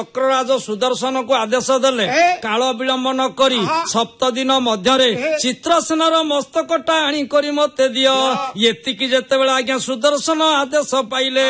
ଚକ୍ରରାଜ ସୁଦର୍ଶନ କୁ ଆଦେଶ ଦେଲେ କାଳ ବିଳମ୍ବ ନ କରି 7 ଦିନ ମଧ୍ୟରେ ଚିତ୍ରସେନର ମସ୍ତକଟା ଆଣିକରି ମତେ ଦିଅ। ଏତିକି ଯେତେବେଳେ ଆଜ୍ଞା ସୁଦର୍ଶନ ଆଦେଶ ପାଇଲେ